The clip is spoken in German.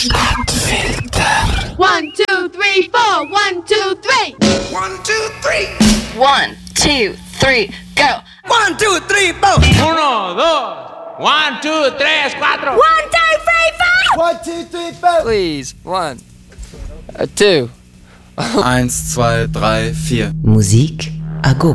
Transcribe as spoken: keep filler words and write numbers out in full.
Stadtfilter. One, two, three, four. One, two, three. One, two, three. One, two, three, go. One, two, three, four. Uno, dos. One, two, tres, cuatro. One, two, three, four. One, two, three, four. Please, one, uh, two. Eins, zwei, drei, vier. Musik à go.